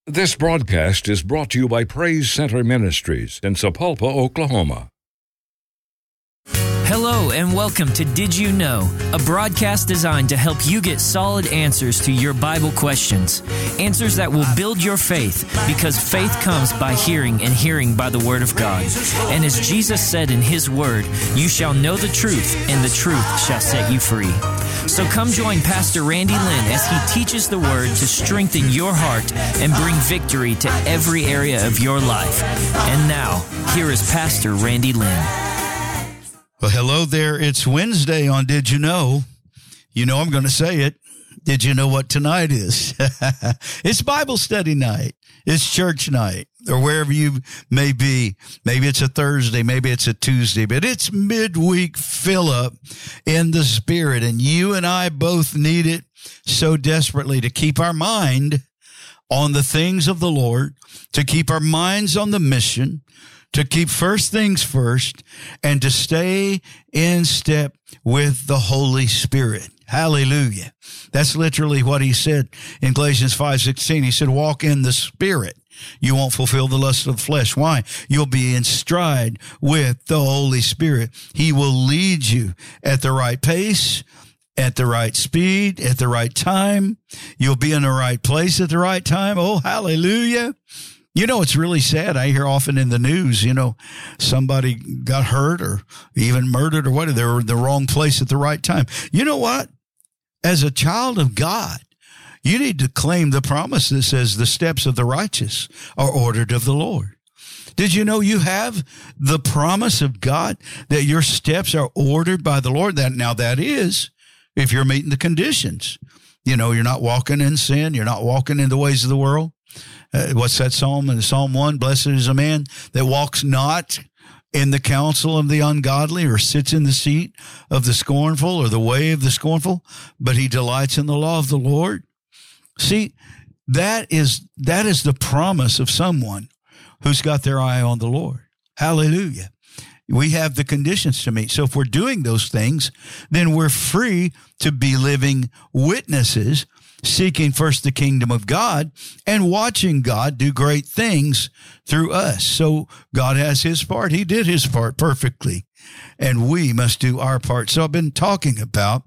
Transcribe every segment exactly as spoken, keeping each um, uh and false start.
This broadcast is brought to you by Praise Center Ministries in Sapulpa, Oklahoma. Hello and welcome to Did You Know, a broadcast designed to help you get solid answers to your Bible questions. Answers that will build your faith, because faith comes by hearing and hearing by the Word of God. And as Jesus said in His Word, you shall know the truth and the truth shall set you free. So come join Pastor Randy Lynn as he teaches the Word to strengthen your heart and bring victory to every area of your life. And now, here is Pastor Randy Lynn. Well, hello there. It's Wednesday on Did You Know? You know I'm going to say it. Did you know what tonight is? It's Bible study night. It's church night, or wherever you may be. Maybe it's a Thursday, maybe it's a Tuesday, but it's midweek fill-up in the Spirit, and you and I both need it so desperately to keep our mind on the things of the Lord, to keep our minds on the mission, to keep first things first, and to stay in step with the Holy Spirit. Hallelujah. That's literally what he said in Galatians five sixteen. He said, walk in the Spirit. You won't fulfill the lust of the flesh. Why? You'll be in stride with the Holy Spirit. He will lead you at the right pace, at the right speed, at the right time. You'll be in the right place at the right time. Oh, hallelujah. You know, it's really sad. I hear often in the news, you know, somebody got hurt or even murdered or whatever. They were in the wrong place at the right time. You know what? As a child of God, you need to claim the promise that says the steps of the righteous are ordered of the Lord. Did you know you have the promise of God that your steps are ordered by the Lord? That now that is if you're meeting the conditions. You know, you're not walking in sin. You're not walking in the ways of the world. Uh, what's that psalm? In Psalm one, blessed is a man that walks not in the counsel of the ungodly, or sits in the seat of the scornful, or the way of the scornful, but he delights in the law of the Lord. See, that is that is the promise of someone who's got their eye on the Lord. Hallelujah. We have the conditions to meet. So if we're doing those things, then we're free to be living witnesses, seeking first the kingdom of God and watching God do great things through us. So God has his part. He did his part perfectly, and we must do our part. So I've been talking about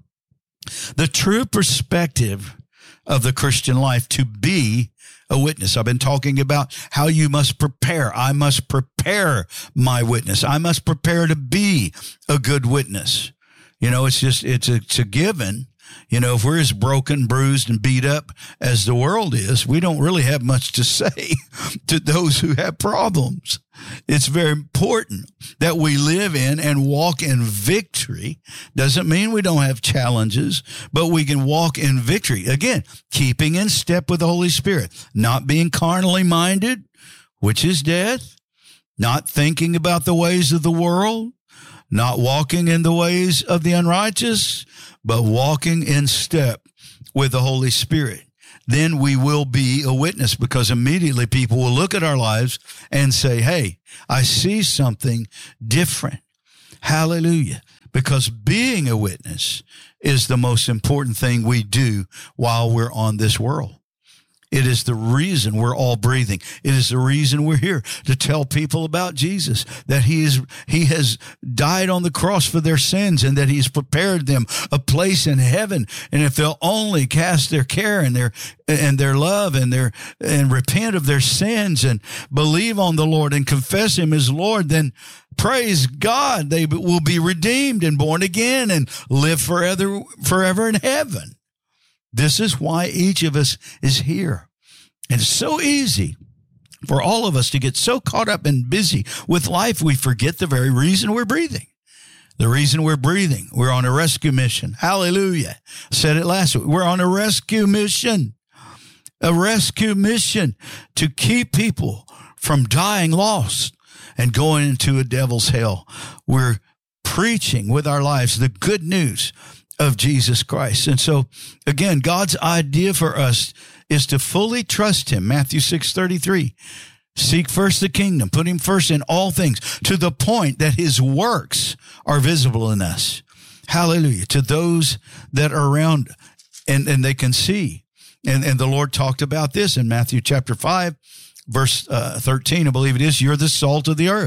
the true perspective of the Christian life to be a witness. I've been talking about how you must prepare. I must prepare my witness. I must prepare to be a good witness. You know, it's just, it's a, it's a given. You know, if we're as broken, bruised, and beat up as the world is, we don't really have much to say to those who have problems. It's very important that we live in and walk in victory. Doesn't mean we don't have challenges, but we can walk in victory. Again, keeping in step with the Holy Spirit, not being carnally minded, which is death, not thinking about the ways of the world, not walking in the ways of the unrighteous, but walking in step with the Holy Spirit. Then we will be a witness, because immediately people will look at our lives and say, hey, I see something different. Hallelujah. Because being a witness is the most important thing we do while we're on this world. It is the reason we're all breathing. It is the reason we're here, to tell people about Jesus, that he is, he has died on the cross for their sins, and that he's prepared them a place in heaven. And if they'll only cast their care and their, and their love and their, and repent of their sins and believe on the Lord and confess him as Lord, then praise God, they will be redeemed and born again and live forever, forever in heaven. This is why each of us is here. And it's so easy for all of us to get so caught up and busy with life, we forget the very reason we're breathing. The reason we're breathing, we're on a rescue mission. Hallelujah. I said it last week. We're on a rescue mission. A rescue mission to keep people from dying lost and going into a devil's hell. We're preaching with our lives the good news of Jesus Christ. And so, again, God's idea for us is to fully trust him. Matthew six thirty-three. Seek first the kingdom, put him first in all things, to the point that his works are visible in us. Hallelujah. To those that are around and, and they can see And, and the Lord talked about this in Matthew chapter five, verse uh, thirteen, I believe it is. You're the salt of the earth.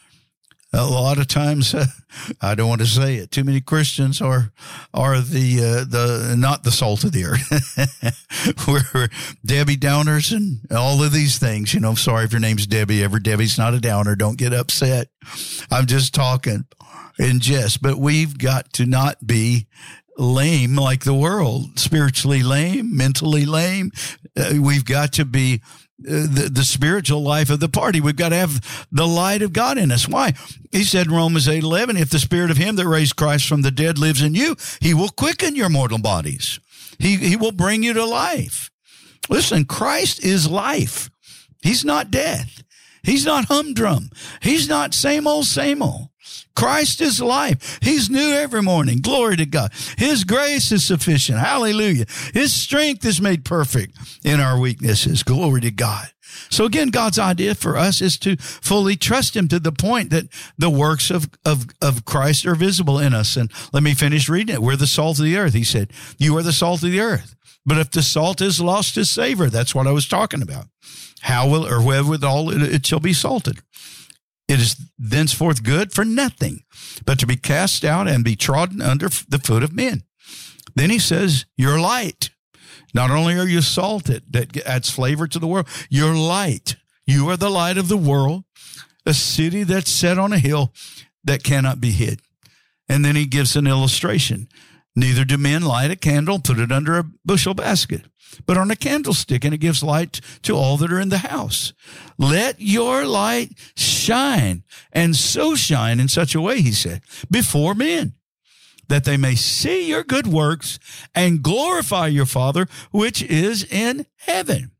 A lot of times, uh, I don't want to say it, too many Christians are are the uh, the not the salt of the earth. We're Debbie Downers and all of these things. You know, I'm sorry if your name's Debbie. Ever Debbie's not a downer. Don't get upset. I'm just talking in jest. But we've got to not be lame like the world, spiritually lame, mentally lame. Uh, we've got to be uh, the, the spiritual life of the party. We've got to have the light of God in us. Why? He said in Romans eight eleven, if the spirit of him that raised Christ from the dead lives in you, he will quicken your mortal bodies. He, he will bring you to life. Listen, Christ is life. He's not death. He's not humdrum. He's not same old, same old. Christ is life. He's new every morning. Glory to God. His grace is sufficient. Hallelujah. His strength is made perfect in our weaknesses. Glory to God. So again, God's idea for us is to fully trust him to the point that the works of, of, of Christ are visible in us. And let me finish reading it. We're the salt of the earth. He said, you are the salt of the earth. But if the salt has lost its savor, that's what I was talking about. How will, or wherewithal it, it shall be salted? It is thenceforth good for nothing, but to be cast out and be trodden under the foot of men. Then he says, you're light. Not only are you salted, that adds flavor to the world, you're light. You are the light of the world, a city that's set on a hill that cannot be hid. And then he gives an illustration. Neither do men light a candle, put it under a bushel basket, but on a candlestick, and it gives light to all that are in the house. Let your light shine, and so shine in such a way, he said, before men, that they may see your good works and glorify your Father, which is in heaven.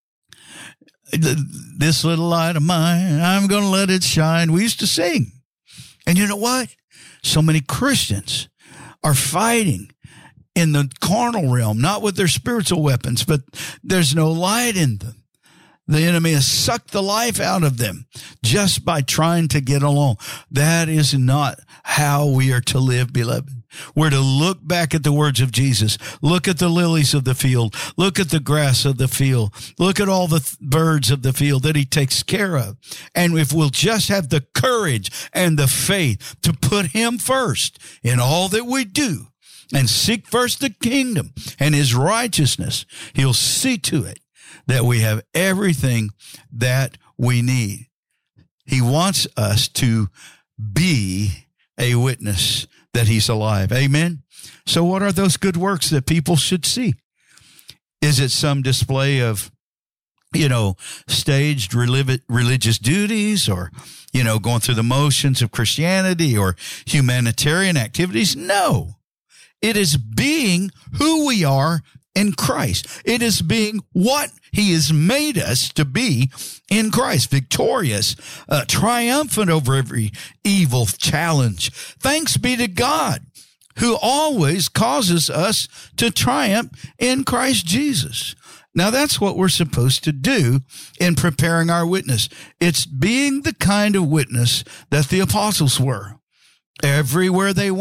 This little light of mine, I'm going to let it shine. We used to sing. And you know what? So many Christians are fighting in the carnal realm, not with their spiritual weapons, but there's no light in them. The enemy has sucked the life out of them just by trying to get along. That is not how we are to live, beloved. We're to look back at the words of Jesus. Look at the lilies of the field. Look at the grass of the field. Look at all the th- birds of the field that he takes care of. And if we'll just have the courage and the faith to put him first in all that we do and seek first the kingdom and his righteousness, he'll see to it that we have everything that we need. He wants us to be a witness that he's alive. Amen. So what are those good works that people should see? Is it some display of, you know, staged religious duties, or, you know, going through the motions of Christianity, or humanitarian activities? No. It is being who we are in Christ. It is being what he has made us to be in Christ, victorious, uh, triumphant over every evil challenge. Thanks be to God, who always causes us to triumph in Christ Jesus. Now, that's what we're supposed to do in preparing our witness. It's being the kind of witness that the apostles were. Everywhere they went,